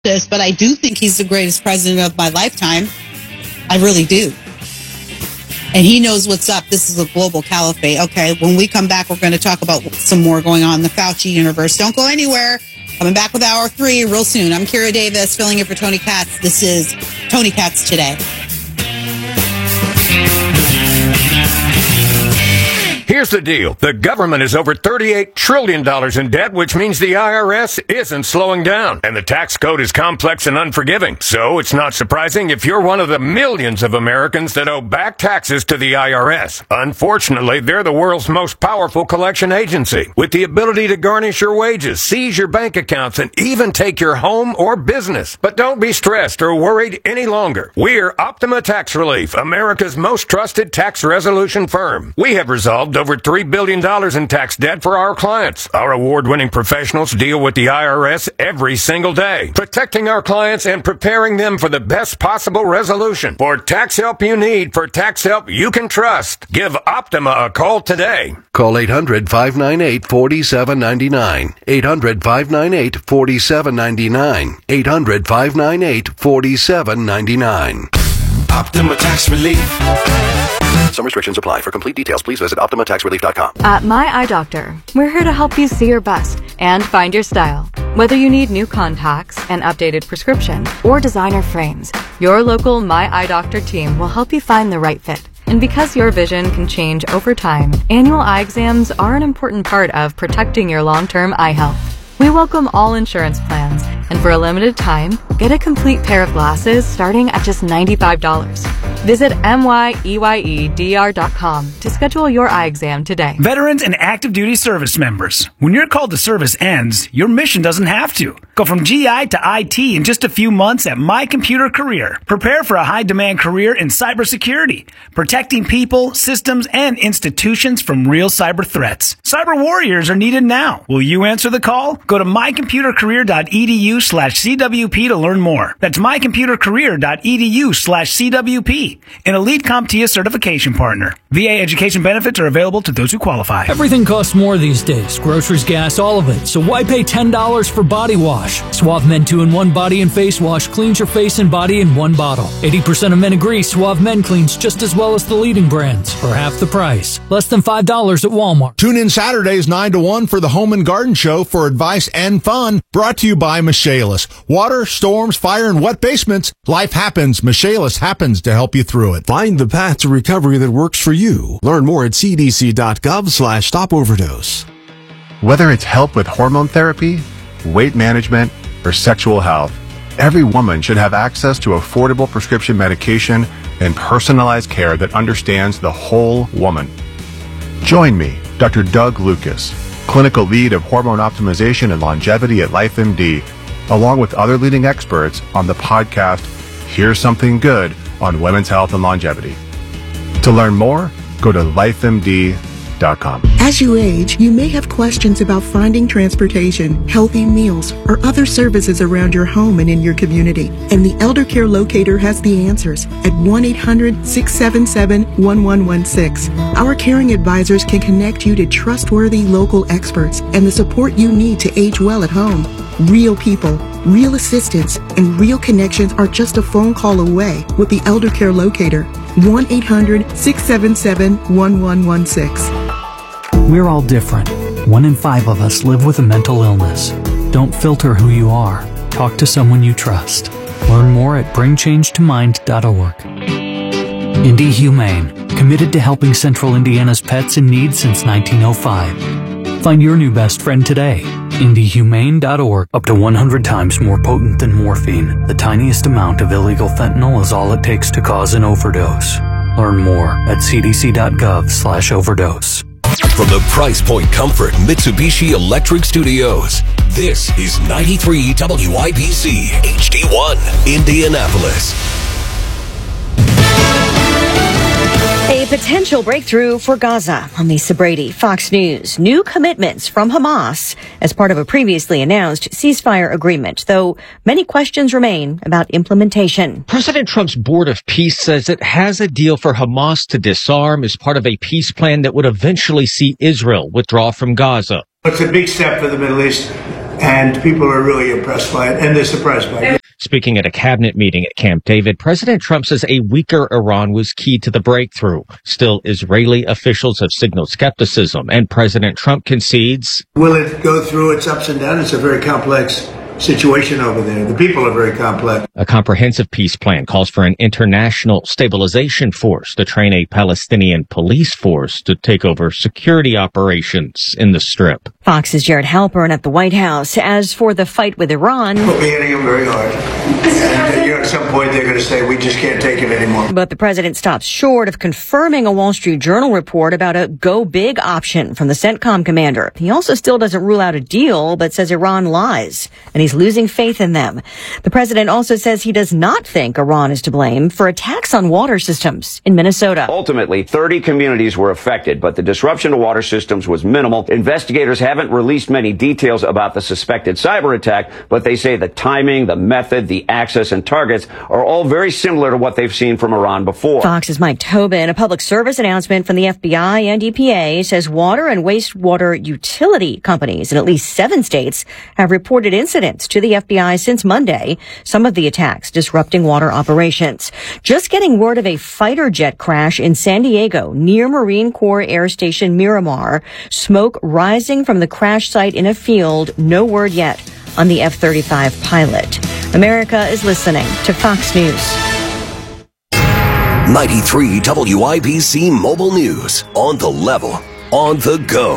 this, but I do think he's the greatest president of my lifetime. I really do. And he knows what's up. This is a global caliphate. Okay, when we come back, we're going to talk about some more going on in the Fauci universe. Don't go anywhere. Coming back with Hour 3 real soon. I'm Kira Davis, filling in for Tony Katz. This is Tony Katz Today. Here's the deal. The government is over $38 trillion in debt, which means the IRS isn't slowing down. And the tax code is complex and unforgiving. So it's not surprising if you're one of the millions of Americans that owe back taxes to the IRS. Unfortunately, they're the world's most powerful collection agency, with the ability to garnish your wages, seize your bank accounts, and even take your home or business. But don't be stressed or worried any longer. We're Optima Tax Relief, America's most trusted tax resolution firm. We have resolved over $3 billion in tax debt for our clients. Our award-winning professionals deal with the IRS every single day, protecting our clients and preparing them for the best possible resolution. For tax help you need, for tax help you can trust, give Optima a call today. Call 800-598-4799. 800-598-4799. 800-598-4799. Optima Tax Relief. Some restrictions apply. For complete details, please visit OptimaTaxRelief.com. At My Eye Doctor, we're here to help you see your best and find your style. Whether you need new contacts, an updated prescription, or designer frames, your local My Eye Doctor team will help you find the right fit. And because your vision can change over time, annual eye exams are an important part of protecting your long-term eye health. We welcome all insurance plans, and for a limited time, get a complete pair of glasses starting at just $95. Visit myeyedr.com to schedule your eye exam today. Veterans and active duty service members, when your call to service ends, your mission doesn't have to. Go from GI to IT in just a few months at My Computer Career. Prepare for a high-demand career in cybersecurity, protecting people, systems, and institutions from real cyber threats. Cyber warriors are needed now. Will you answer the call? Go to mycomputercareer.edu/CWP to learn more. That's mycomputercareer.edu/CWP. An elite CompTIA certification partner. VA education benefits are available to those who qualify. Everything costs more these days. Groceries, gas, all of it. So why pay $10 for body wash? Suave Men 2-in-1 Body and Face Wash cleans your face and body in one bottle. 80% of men agree Suave Men cleans just as well as the leading brands for half the price. Less than $5 at Walmart. Tune in Saturdays 9 to 1 for the Home and Garden Show for advice and fun. Brought to you by Michaelis. Water, storms, fire, and wet basements. Life happens. Michaelis happens to help you through it. Find the path to recovery that works for you. Learn more at cdc.gov/stopoverdose. Whether it's help with hormone therapy, weight management, or sexual health, every woman should have access to affordable prescription medication and personalized care that understands the whole woman. Join me, Dr. Doug Lucas, clinical lead of hormone optimization and longevity at LifeMD, along with other leading experts on the podcast Here's Something Good on Women's Health and Longevity. To learn more, go to lifemd.com. As you age, you may have questions about finding transportation, healthy meals, or other services around your home and in your community. And the Elder Care Locator has the answers at 1-800-677-1116. Our caring advisors can connect you to trustworthy local experts and the support you need to age well at home. Real people, real assistance, and real connections are just a phone call away with the Elder Care Locator. 1-800-677-1116. We're all different. 1 in 5 of us live with a mental illness. Don't filter who you are. Talk to someone you trust. Learn more at bringchangetimind.org. Indie Humane, committed to helping Central Indiana's pets in need since 1905. Find your new best friend today. IndieHumane.org. Up to 100 times more potent than morphine, the tiniest amount of illegal fentanyl is all it takes to cause an overdose. Learn more at cdc.gov/overdose. From the Price Point Comfort Mitsubishi Electric Studios, this is 93 WIBC HD1, Indianapolis. A potential breakthrough for Gaza. I'm Lisa Brady, Fox News. New commitments from Hamas as part of a previously announced ceasefire agreement, though many questions remain about implementation. President Trump's Board of Peace says it has a deal for Hamas to disarm as part of a peace plan that would eventually see Israel withdraw from Gaza. It's a big step for the Middle East. And people are really impressed by it, and they're surprised by it. Speaking at a cabinet meeting at Camp David, President Trump says a weaker Iran was key to the breakthrough. Still, Israeli officials have signaled skepticism, and President Trump concedes. Will it go through its ups and downs? It's a very complex situation over there. The people are very complex. A comprehensive peace plan calls for an international stabilization force to train a Palestinian police force to take over security operations in the Strip. Fox's Jared Halpern at the White House. As for the fight with Iran, we'll be hitting them very hard. And at some point they're going to say, we just can't take it anymore. But the president stops short of confirming a Wall Street Journal report about a go big option from the CENTCOM commander. He also still doesn't rule out a deal, but says Iran lies, and he's losing faith in them. The president also says he does not think Iran is to blame for attacks on water systems in Minnesota. Ultimately, 30 communities were affected, but the disruption to water systems was minimal. Investigators haven't released many details about the suspected cyber attack, but they say the timing, the method, the access, and targets are all very similar to what they've seen from Iran before. Fox's Mike Tobin. A public service announcement from the FBI and EPA says water and wastewater utility companies in at least 7 states have reported incidents to the FBI since Monday, some of the attacks disrupting water operations. Just getting word of a fighter jet crash in San Diego near Marine Corps Air Station Miramar. Smoke rising from the crash site in a field. No word yet on the F-35 pilot. America is listening to Fox News. 93 WIBC Mobile News. On the level. On the go.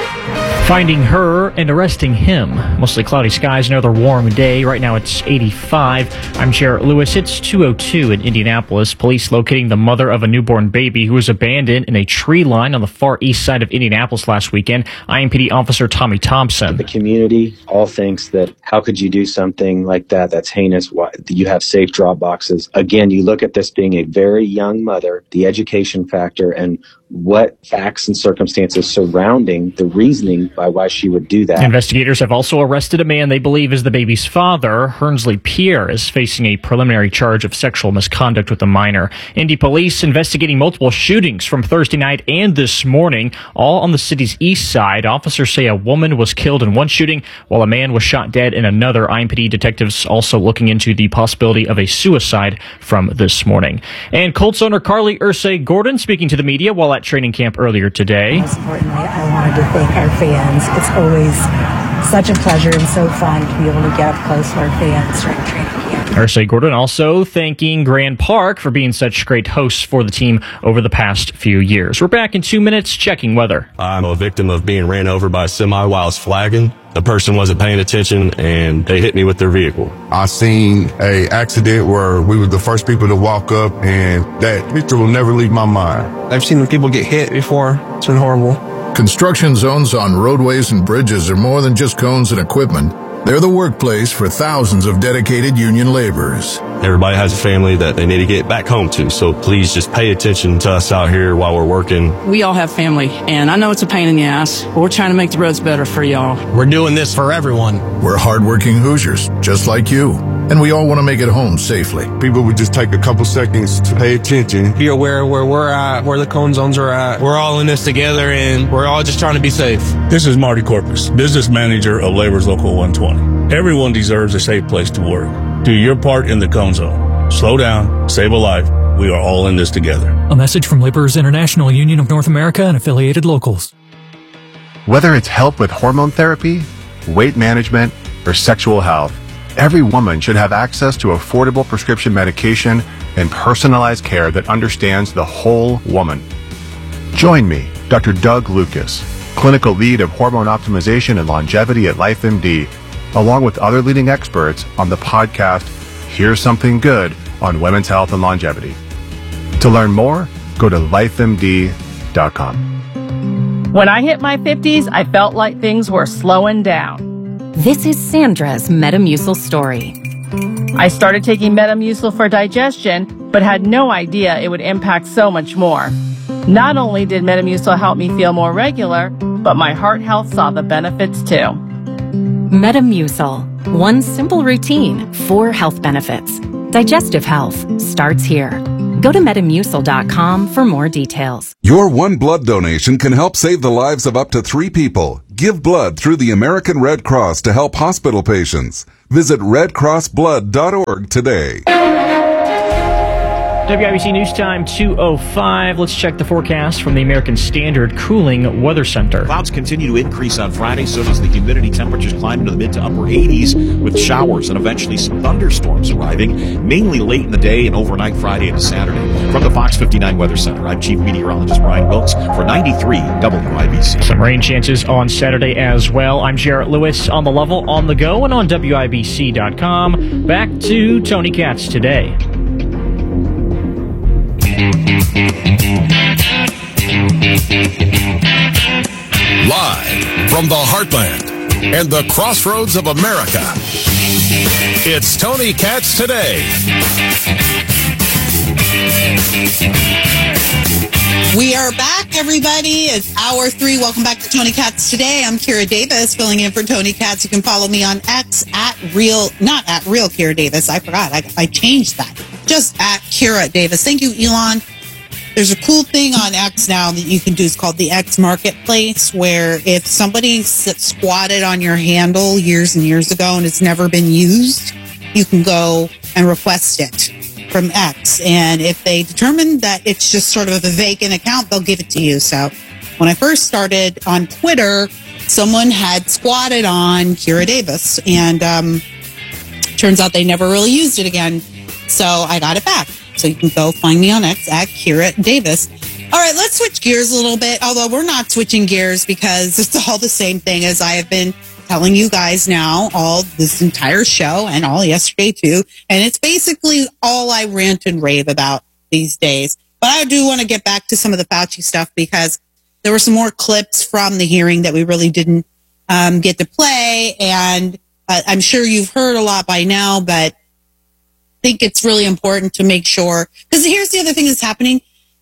Finding her and arresting him. Mostly cloudy skies, another warm day. Right now it's 85. I'm Jarrett Lewis. It's 2:02 in Indianapolis. Police locating the mother of a newborn baby who was abandoned in a tree line on the far east side of Indianapolis last weekend. IMPD officer Tommy Thompson. The community all thinks that how could you do something like that? That's heinous. Why? You have safe drop boxes. Again, you look at this being a very young mother, the education factor, and what facts and circumstances surrounding the reasoning by why she would do that. Investigators have also arrested a man they believe is the baby's father. Hernsley Pierre is facing a preliminary charge of sexual misconduct with a minor. Indy police investigating multiple shootings from Thursday night and this morning, all on the city's east side. Officers say a woman was killed in one shooting while a man was shot dead in another. IMPD detectives also looking into the possibility of a suicide from this morning. And Colts owner Carly Ursay Gordon speaking to the media while at training camp earlier today. Most importantly, I wanted to thank our fans. It's always such a pleasure and so fun to be able to get up close to our fans during training camp. Ursay Gordon also thanking Grand Park for being such great hosts for the team over the past few years. We're back in 2 minutes checking weather. I'm a victim of being ran over by a semi while I was flagging. The person wasn't paying attention and they hit me with their vehicle. I seen a accident where we were the first people to walk up, and that picture will never leave my mind. I've seen people get hit before. It's been horrible. Construction zones on roadways and bridges are more than just cones and equipment. They're the workplace for thousands of dedicated union laborers. Everybody has a family that they need to get back home to, so please just pay attention to us out here while we're working. We all have family, and I know it's a pain in the ass, but we're trying to make the roads better for y'all. We're doing this for everyone. We're hardworking Hoosiers, just like you, and we all want to make it home safely. People would just take a couple seconds to pay attention. Be aware of where we're at, where the cone zones are at. We're all in this together, and we're all just trying to be safe. This is Marty Corpus, business manager of Labor's Local 120. Everyone deserves a safe place to work. Do your part in the cone zone. Slow down, save a life. We are all in this together. A message from Laborers International Union of North America and affiliated locals. Whether it's help with hormone therapy, weight management, or sexual health, every woman should have access to affordable prescription medication and personalized care that understands the whole woman. Join me, Dr. Doug Lucas, clinical lead of hormone optimization and longevity at LifeMD, along with other leading experts on the podcast, Here's Something Good on Women's Health and Longevity. To learn more, go to lifemd.com. When I hit my 50s, I felt like things were slowing down. This is Sandra's Metamucil story. I started taking Metamucil for digestion, but had no idea it would impact so much more. Not only did Metamucil help me feel more regular, but my heart health saw the benefits too. Metamucil. One simple routine, 4 health benefits. Digestive health starts here. Go to Metamucil.com for more details. Your one blood donation can help save the lives of up to 3 people. Give blood through the American Red Cross to help hospital patients. Visit redcrossblood.org today. WIBC News Time 2:05. Let's check the forecast from the American Standard Cooling Weather Center. Clouds continue to increase on Friday, so does the humidity. Temperatures climb into the mid to upper 80s with showers and eventually some thunderstorms arriving, mainly late in the day and overnight Friday into Saturday. From the Fox 59 Weather Center, I'm Chief Meteorologist Brian Wilkes for 93 WIBC. Some rain chances on Saturday as well. I'm Jarrett Lewis on the level, on the go, and on WIBC.com. Back to Tony Katz today. Live from the heartland and the crossroads of America, it's Tony Katz Today. We are back, everybody. It's hour 3. Welcome back to Tony Katz Today. I'm Kira Davis, filling in for Tony Katz. You can follow me on X not at real Kira Davis. I forgot. I changed that. Just at Kira Davis. Thank you, Elon. There's a cool thing on X now that you can do. It's called the X Marketplace, where if somebody squatted on your handle years and years ago and it's never been used, you can go and request it from X. And if they determine that it's just sort of a vacant account, they'll give it to you. So when I first started on Twitter, someone had squatted on Kira Davis, and turns out they never really used it again. So I got it back. So you can go find me on X at Kira Davis. All right, let's switch gears a little bit, although we're not switching gears because it's all the same thing as I have been telling you guys now all this entire show and all yesterday too. And it's basically all I rant and rave about these days. But I do want to get back to some of the Fauci stuff because there were some more clips from the hearing that we really didn't get to play. And I'm sure you've heard a lot by now, but I think it's really important to make sure, because here's the other thing that's happening.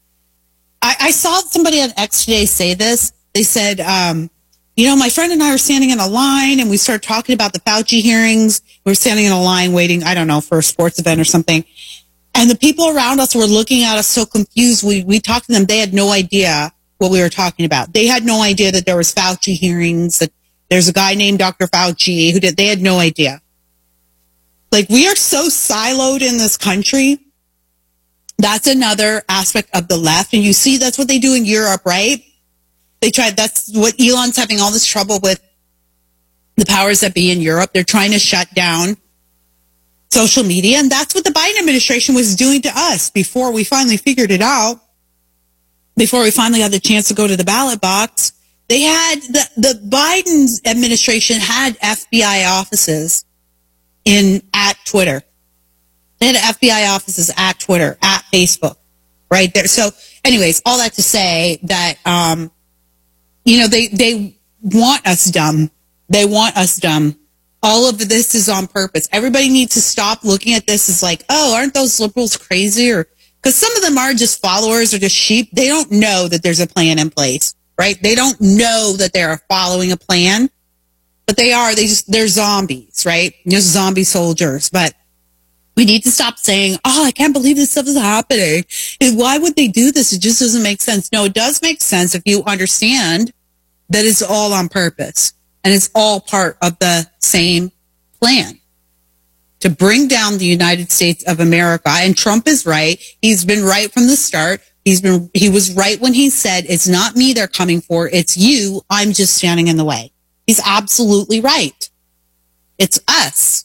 I saw somebody on X today say this. They said, my friend and I are standing in a line and we started talking about the Fauci hearings. We were standing in a line waiting, I don't know, for a sports event or something. And the people around us were looking at us so confused. We talked to them. They had no idea what we were talking about. They had no idea that there was Fauci hearings, that there's a guy named Dr. Fauci they had no idea. Like, we are so siloed in this country. That's another aspect of the left. And you see, that's what they do in Europe, right? That's what Elon's having all this trouble with the powers that be in Europe. They're trying to shut down social media. And that's what the Biden administration was doing to us before we finally figured it out, before we finally had the chance to go to the ballot box. They had, the Biden administration had FBI offices at Twitter. They had FBI offices at Twitter, at Facebook, right there. So anyways, all that to say that, they want us dumb. They want us dumb. All of this is on purpose. Everybody needs to stop looking at this as like, oh, aren't those liberals crazy? Or, because some of them are just followers or just sheep. They don't know that there's a plan in place, right? They don't know that they're following a plan. But they're zombies, right? Just zombie soldiers. But we need to stop saying, oh, I can't believe this stuff is happening. And why would they do this? It just doesn't make sense. No, it does make sense if you understand that it's all on purpose. And it's all part of the same plan to bring down the United States of America. And Trump is right. He's been right from the start. He was right when he said, it's not me they're coming for. It's you. I'm just standing in the way. He's absolutely right. It's us.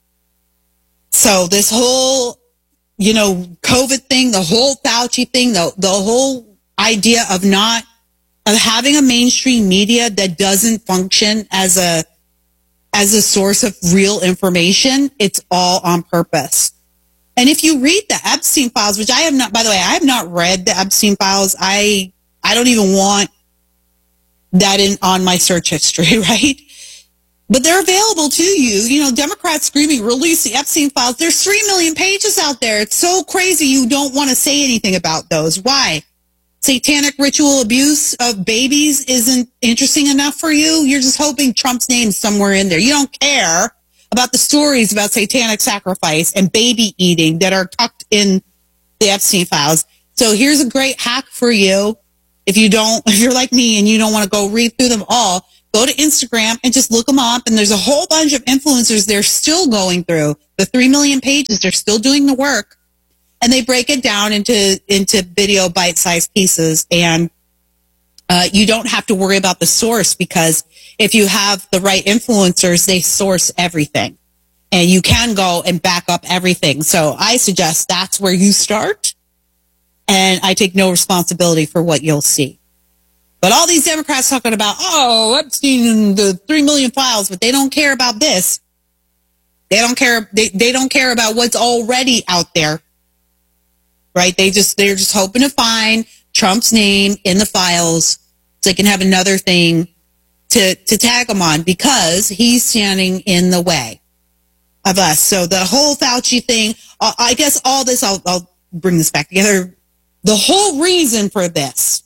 So this whole, COVID thing, the whole Fauci thing, the whole idea of having a mainstream media that doesn't function as a source of real information, it's all on purpose. And if you read the Epstein files, which I have not, by the way, I have not read the Epstein files. I don't even want that on my search history, right? But they're available to you. Democrats screaming, release the Epstein files. There's 3 million pages out there. It's so crazy you don't want to say anything about those. Why? Satanic ritual abuse of babies isn't interesting enough for you? You're just hoping Trump's name's somewhere in there. You don't care about the stories about satanic sacrifice and baby eating that are tucked in the Epstein files. So here's a great hack for you. If you're like me and you don't want to go read through them all, go to Instagram and just look them up. And there's a whole bunch of influencers they're still going through the 3 million pages. They're still doing the work, and they break it down into video bite-sized pieces. And you don't have to worry about the source, because if you have the right influencers, they source everything, and you can go and back up everything. So I suggest that's where you start, and I take no responsibility for what you'll see. But all these Democrats talking about, Epstein and the 3 million files, but they don't care about this. They don't care. They don't care about what's already out there, right? They're just hoping to find Trump's name in the files so they can have another thing to tag him on, because he's standing in the way of us. So the whole Fauci thing, I guess all this, I'll bring this back together. The whole reason for this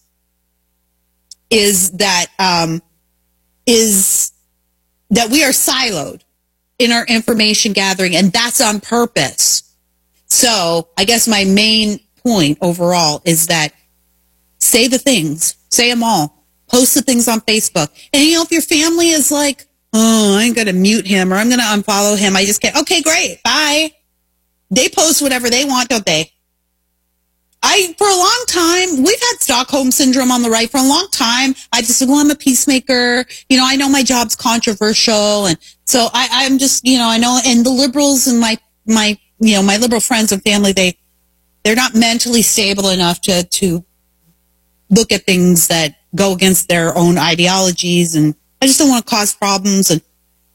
is that we are siloed in our information gathering, and that's on purpose. So I guess my main point overall is that say the things, say them all, post the things on Facebook. And if your family is like, I'm going to mute him or I'm going to unfollow him, I just can't. Okay, great. Bye. They post whatever they want, don't they? For a long time, we've had Stockholm Syndrome on the right for a long time. I just said, well, I'm a peacemaker. I know my job's controversial. And so I'm just, I know, and the liberals and my liberal friends and family, they're not mentally stable enough to look at things that go against their own ideologies. And I just don't want to cause problems. And,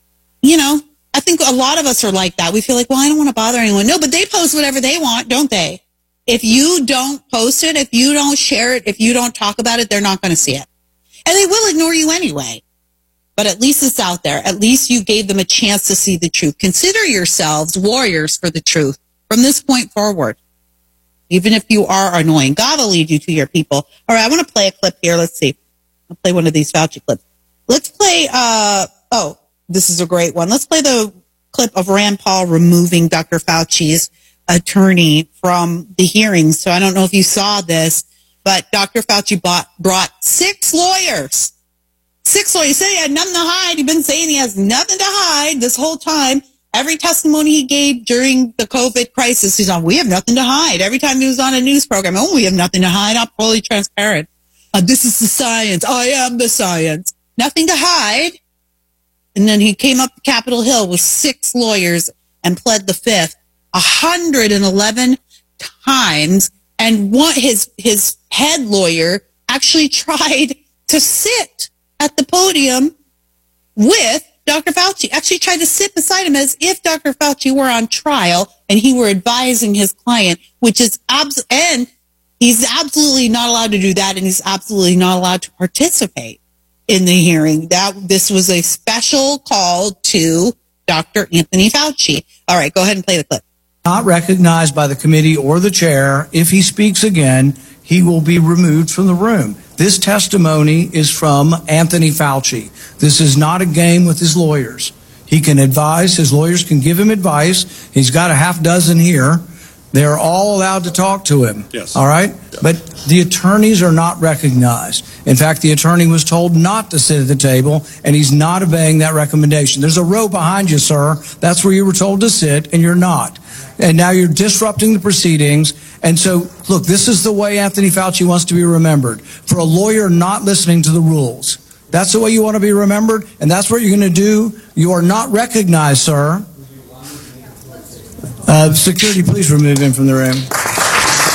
I think a lot of us are like that. We feel like, well, I don't want to bother anyone. No, but they post whatever they want, don't they? If you don't post it, if you don't share it, if you don't talk about it, they're not going to see it. And they will ignore you anyway. But at least it's out there. At least you gave them a chance to see the truth. Consider yourselves warriors for the truth from this point forward. Even if you are annoying, God will lead you to your people. All right, I want to play a clip here. Let's see. I'll play one of these Fauci clips. Let's play, this is a great one. Let's play the clip of Rand Paul removing Dr. Fauci's attorney from the hearings. So I don't know if you saw this, but Dr. Fauci brought 6 lawyers. 6 lawyers. He said he had nothing to hide. He's been saying he has nothing to hide this whole time. Every testimony he gave during the COVID crisis, he's on, we have nothing to hide. Every time he was on a news program, we have nothing to hide. I'm fully transparent. This is the science. I am the science. Nothing to hide. And then he came up Capitol Hill with 6 lawyers and pled the 5th. 111 times, and his head lawyer actually tried to sit at the podium with Dr. Fauci, actually tried to sit beside him as if Dr. Fauci were on trial and he were advising his client, which is and he's absolutely not allowed to do that, and he's absolutely not allowed to participate in the hearing. This was a special call to Dr. Anthony Fauci. All right, go ahead and play the clip. Not recognized by the committee or the chair. If he speaks again, he will be removed from the room. This testimony is from Anthony Fauci. This is not a game with his lawyers. He can advise. His lawyers can give him advice. He's got a half dozen here. They're all allowed to talk to him. Yes. All right? Yeah. But the attorneys are not recognized. In fact, the attorney was told not to sit at the table, and he's not obeying that recommendation. There's a row behind you, sir. That's where you were told to sit, and you're not. And now you're disrupting the proceedings. And so, look, this is the way Anthony Fauci wants to be remembered. For a lawyer not listening to the rules. That's the way you want to be remembered, and that's what you're going to do. You are not recognized, sir. Security, please remove him from the room.